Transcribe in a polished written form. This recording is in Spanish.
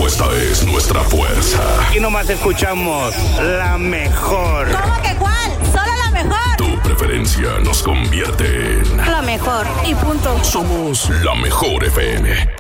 Esta es nuestra fuerza. Aquí nomás escuchamos la mejor. ¿Cómo que cuál? Solo la mejor. Tu preferencia nos convierte en La mejor. Y punto. Somos la mejor FM.